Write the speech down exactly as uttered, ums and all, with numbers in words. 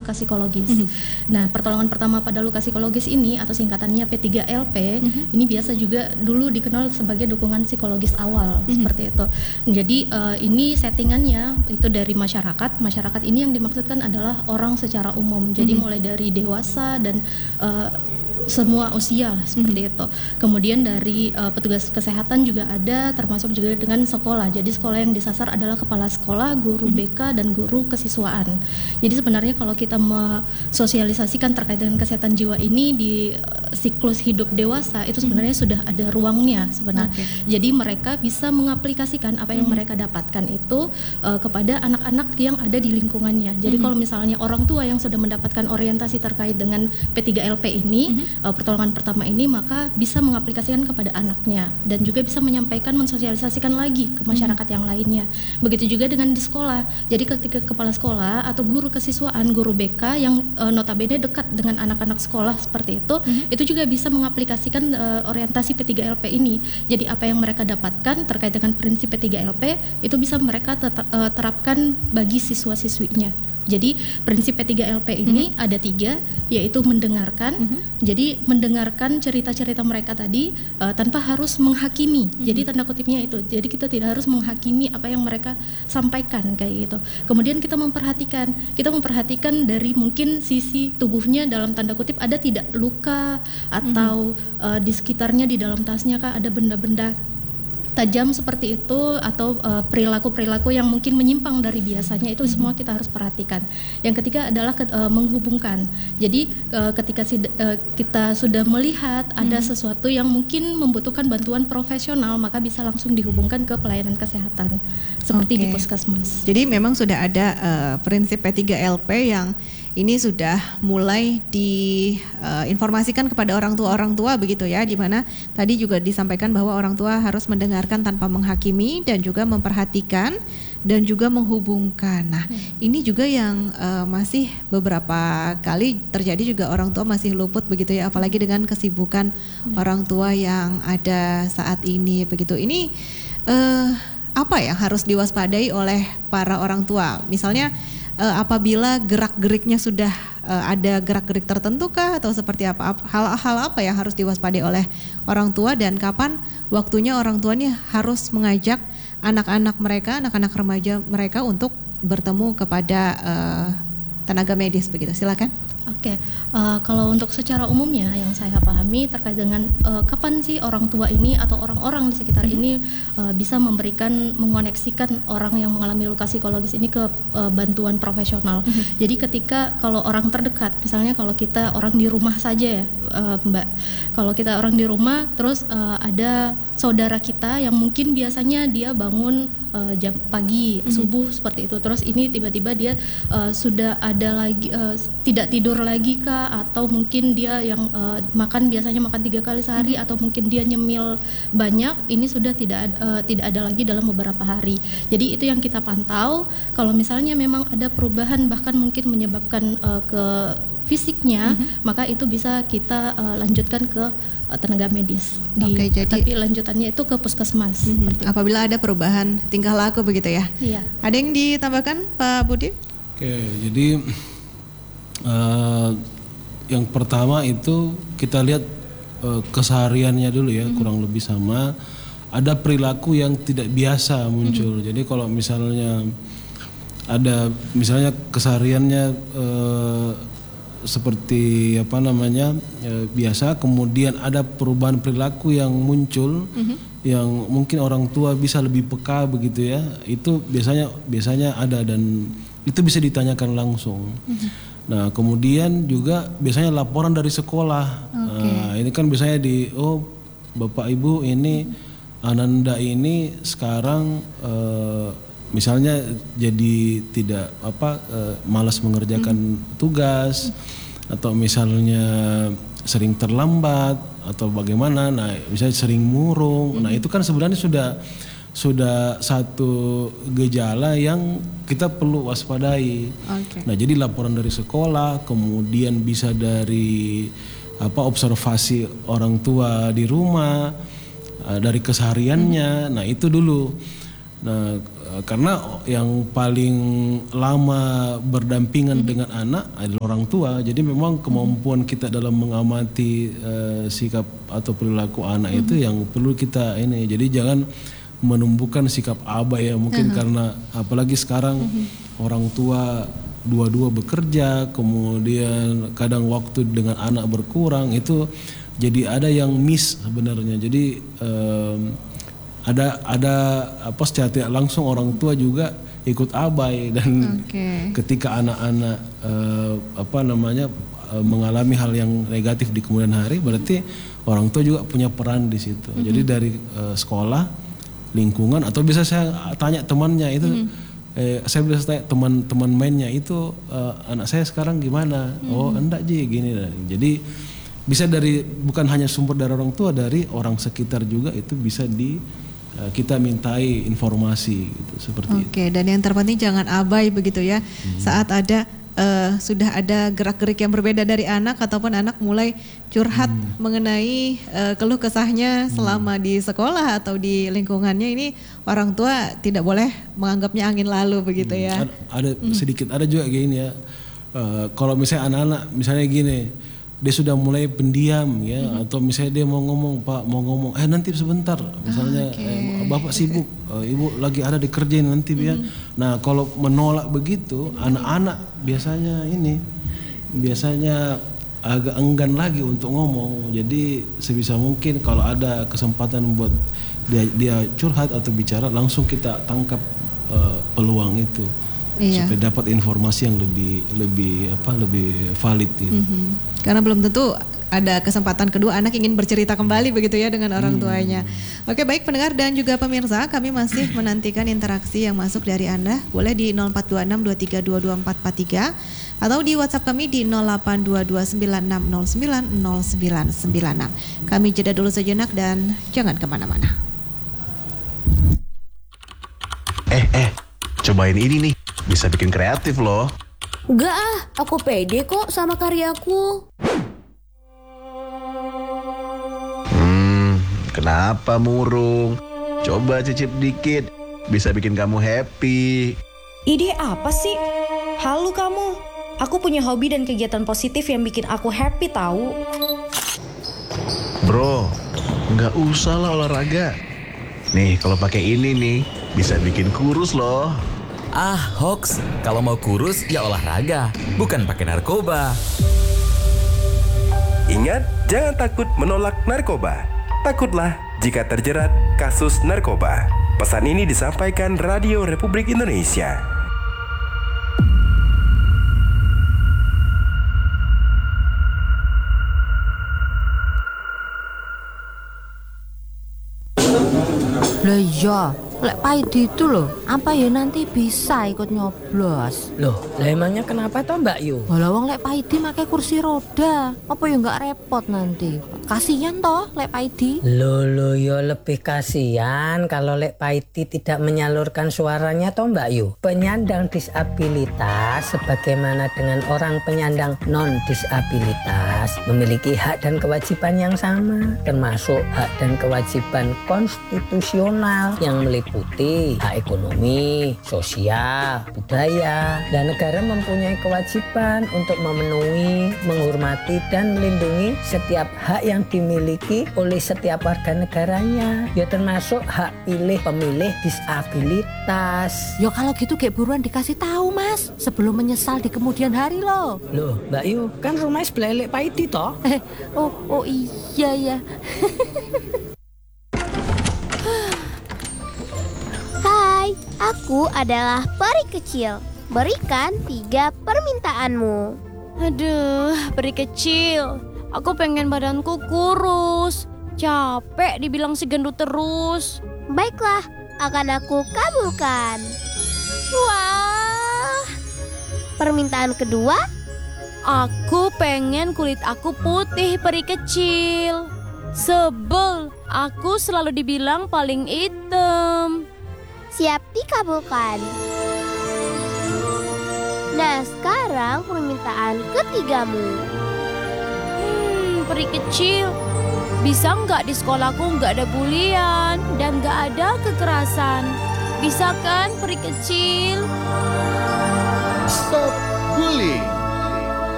luka psikologis. Mm-hmm. Nah, pertolongan pertama pada luka psikologis ini atau singkatannya P tiga L P, mm-hmm. ini biasa juga dulu dikenal sebagai dukungan psikologis awal, mm-hmm. seperti itu. Jadi uh, ini settingannya itu dari masyarakat. Masyarakat ini yang dimaksudkan adalah orang secara umum. Jadi mm-hmm. mulai dari dewasa dan uh, semua usia seperti mm-hmm. itu. Kemudian dari uh, petugas kesehatan juga ada, termasuk juga dengan sekolah. Jadi sekolah yang disasar adalah kepala sekolah, guru mm-hmm. B K dan guru kesiswaan. Jadi sebenarnya kalau kita mensosialisasikan terkait dengan kesehatan jiwa ini di uh, siklus hidup dewasa itu sebenarnya mm-hmm. sudah ada ruangnya sebenarnya. Okay. Jadi mereka bisa mengaplikasikan apa yang mm-hmm. mereka dapatkan itu uh, kepada anak-anak yang ada di lingkungannya. Jadi mm-hmm. kalau misalnya orang tua yang sudah mendapatkan orientasi terkait dengan P tiga L P ini, mm-hmm. Uh, pertolongan pertama ini, maka bisa mengaplikasikan kepada anaknya dan juga bisa menyampaikan, mensosialisasikan lagi ke masyarakat hmm. yang lainnya. Begitu juga dengan di sekolah. Jadi ketika kepala sekolah atau guru kesiswaan, guru B K yang uh, notabene dekat dengan anak-anak sekolah seperti itu, hmm. itu juga bisa mengaplikasikan uh, orientasi P tiga L P ini. Jadi apa yang mereka dapatkan terkait dengan prinsip P tiga L P itu bisa mereka tetap, uh, terapkan bagi siswa-siswinya. Jadi prinsip P tiga L P ini mm-hmm. ada tiga, yaitu mendengarkan. Mm-hmm. Jadi mendengarkan cerita-cerita mereka tadi uh, tanpa harus menghakimi. Mm-hmm. Jadi tanda kutipnya itu. Jadi kita tidak harus menghakimi apa yang mereka sampaikan kayak gitu. Kemudian kita memperhatikan, kita memperhatikan dari mungkin sisi tubuhnya dalam tanda kutip ada tidak luka atau mm-hmm. uh, di sekitarnya di dalam tasnya kah ada benda-benda tajam seperti itu atau uh, perilaku-perilaku yang mungkin menyimpang dari biasanya itu mm-hmm. semua kita harus perhatikan. Yang ketiga adalah ke, uh, menghubungkan. Jadi uh, ketika si, uh, kita sudah melihat mm-hmm. ada sesuatu yang mungkin membutuhkan bantuan profesional, maka bisa langsung dihubungkan ke pelayanan kesehatan seperti okay. di puskesmas. Jadi memang sudah ada uh, prinsip P tiga L P yang ini sudah mulai diinformasikan uh, kepada orang tua-orang tua begitu ya, di mana tadi juga disampaikan bahwa orang tua harus mendengarkan tanpa menghakimi dan juga memperhatikan dan juga menghubungkan. Nah, hmm. ini juga yang uh, masih beberapa kali terjadi juga orang tua masih luput begitu ya, apalagi dengan kesibukan hmm. orang tua yang ada saat ini begitu. Ini uh, apa yang harus diwaspadai oleh para orang tua? Misalnya Uh, apabila gerak-geriknya sudah uh, ada gerak-gerik tertentu kah atau seperti apa? Hal-hal apa yang harus diwaspadai oleh orang tua dan kapan waktunya orang tua ini harus mengajak anak-anak mereka, anak-anak remaja mereka untuk bertemu kepada uh, tenaga medis begitu? Silakan. Oke, okay. uh, kalau untuk secara umumnya yang saya pahami terkait dengan uh, kapan sih orang tua ini atau orang-orang di sekitar mm-hmm. ini uh, bisa memberikan, mengoneksikan orang yang mengalami luka psikologis ini ke uh, bantuan profesional. Mm-hmm. Jadi ketika kalau orang terdekat, misalnya kalau kita orang di rumah saja ya uh, Mbak, kalau kita orang di rumah terus uh, ada saudara kita yang mungkin biasanya dia bangun uh, jam pagi, mm-hmm. subuh seperti itu, terus ini tiba-tiba dia uh, sudah ada lagi uh, tidak tidur lagi kah, atau mungkin dia yang uh, makan biasanya makan tiga kali sehari hmm. atau mungkin dia nyemil banyak, ini sudah tidak uh, tidak ada lagi dalam beberapa hari. Jadi itu yang kita pantau. Kalau misalnya memang ada perubahan bahkan mungkin menyebabkan uh, ke fisiknya, hmm. maka itu bisa kita uh, lanjutkan ke uh, tenaga medis. Di, Oke, jadi, tapi lanjutannya itu ke puskesmas. Hmm. Apabila ada perubahan tingkah laku begitu ya. Iya. Ada yang ditambahkan Pak Budi? Oke, jadi Uh, yang pertama itu kita lihat uh, kesehariannya dulu ya, mm-hmm. kurang lebih sama. Ada perilaku yang tidak biasa muncul. Mm-hmm. Jadi kalau misalnya ada misalnya kesehariannya uh, seperti apa namanya uh, biasa, kemudian ada perubahan perilaku yang muncul, mm-hmm. yang mungkin orang tua bisa lebih peka begitu ya. Itu biasanya biasanya ada dan itu bisa ditanyakan langsung. Mm-hmm. Nah, kemudian juga biasanya laporan dari sekolah. Okay. Nah, ini kan biasanya di oh Bapak Ibu ini hmm. Ananda ini sekarang uh, misalnya jadi tidak apa uh, malas mengerjakan hmm. tugas hmm. atau misalnya sering terlambat atau bagaimana. Nah, misalnya sering murung. Hmm. Nah, itu kan sebenarnya sudah sudah satu gejala yang kita perlu waspadai. Okay. Nah, jadi laporan dari sekolah, kemudian bisa dari apa observasi orang tua di rumah, dari kesehariannya. Hmm. Nah, itu dulu. Nah, karena yang paling lama berdampingan mm-hmm. dengan anak adalah orang tua. Jadi memang kemampuan kita dalam mengamati uh, sikap atau perilaku anak mm-hmm. itu yang perlu kita ini. Jadi jangan menumbuhkan sikap abai ya. Mungkin uh-huh. karena apalagi sekarang mm-hmm. orang tua dua-dua bekerja, kemudian kadang waktu dengan anak berkurang, itu jadi ada yang miss sebenarnya. Jadi um, ada ada apa secara tidak langsung orang tua juga ikut abai, dan okay. ketika anak-anak uh, apa namanya uh, mengalami hal yang negatif di kemudian hari, berarti orang tua juga punya peran di situ. Mm-hmm. Jadi dari uh, sekolah, lingkungan, atau bisa saya tanya temannya itu, mm-hmm. eh, saya bisa tanya teman-teman mainnya itu, uh, anak saya sekarang gimana? Mm-hmm. Oh enggak Ji, gini. Jadi bisa dari, bukan hanya sumber dari orang tua, dari orang sekitar juga itu bisa di kita mintai informasi gitu, seperti Oke, itu. Oke, dan yang terpenting jangan abai begitu ya. Hmm. Saat ada uh, sudah ada gerak-gerik yang berbeda dari anak, ataupun anak mulai curhat hmm. mengenai uh, keluh kesahnya hmm. selama di sekolah atau di lingkungannya, ini orang tua tidak boleh menganggapnya angin lalu begitu hmm. ya. Ada, ada hmm. sedikit ada juga gini ya. Uh, kalau misalnya anak-anak misalnya gini, dia sudah mulai pendiam ya, mm-hmm. atau misalnya dia mau ngomong, Pak mau ngomong, eh nanti sebentar, misalnya okay. eh, Bapak sibuk, eh, Ibu lagi ada dikerjain nanti mm-hmm. ya. Nah kalau menolak begitu, mm-hmm. anak-anak biasanya ini, biasanya agak enggan lagi untuk ngomong. Jadi sebisa mungkin kalau ada kesempatan buat dia dia curhat atau bicara, langsung kita tangkap uh, peluang itu. Iya. Supaya dapat informasi yang lebih lebih apa lebih valid gitu. Mm-hmm. Karena belum tentu ada kesempatan kedua anak ingin bercerita kembali begitu ya dengan orang tuanya. Hmm. Oke, baik pendengar dan juga pemirsa, kami masih menantikan interaksi yang masuk dari Anda. Boleh di nol empat dua enam dua tiga dua dua empat empat tiga atau di WhatsApp kami di nol delapan dua dua sembilan enam nol sembilan nol sembilan sembilan enam. Kami jeda dulu sejenak dan jangan kemana-mana. Eh eh, cobain ini nih. Bisa bikin kreatif loh. Enggak ah, aku pede kok sama karyaku. Hmm, kenapa murung? Coba cicip dikit, bisa bikin kamu happy. Ide apa sih? Halu kamu. Aku punya hobi dan kegiatan positif yang bikin aku happy tahu. Bro, nggak usah lah olahraga. Nih, kalau pakai ini nih, bisa bikin kurus loh. Ah, hoax. Kalau mau kurus, ya olahraga, bukan pakai narkoba. Ingat, jangan takut menolak narkoba. Takutlah jika terjerat kasus narkoba. Pesan ini disampaikan Radio Republik Indonesia. Lah iya, lek Paidi itu loh, apa ya nanti bisa ikut nyoblos? Loh, lah emangnya kenapa toh Mbak Yu? Walau wong lek Paidi pakai kursi roda, apa ya nggak repot nanti? Kasian toh lek Paidi. Loh, loh ya lebih kasihan kalau lek Paidi tidak menyalurkan suaranya toh Mbak Yu. Penyandang disabilitas sebagaimana dengan orang penyandang non disabilitas memiliki hak dan kewajiban yang sama, termasuk hak dan kewajiban konstitusional yang meliputi hak ekonomi, sosial, budaya, dan negara mempunyai kewajiban untuk memenuhi, menghormati, dan melindungi setiap hak yang dimiliki oleh setiap warga negaranya, ya termasuk hak pilih pemilih disabilitas. Ya kalau gitu kayak buruan dikasih tahu Mas, sebelum menyesal di kemudian hari loh. Loh Mbak Yu, kan rumahnya sebelah Lek Paidi toh? Eh, oh, oh iya ya. Hai, aku adalah peri kecil. Berikan tiga permintaanmu. Aduh, peri kecil. Aku pengen badanku kurus. Capek dibilang si gendut terus. Baiklah, akan aku kabulkan. Wah. Permintaan kedua? Aku pengen kulit aku putih, peri kecil. Sebel, aku selalu dibilang paling hitam. Siap dikabulkan. Nah, sekarang permintaan ketigamu. Hmm, peri kecil. Bisa nggak di sekolahku nggak ada bulian dan nggak ada kekerasan? Bisa kan peri kecil? Stop bullying.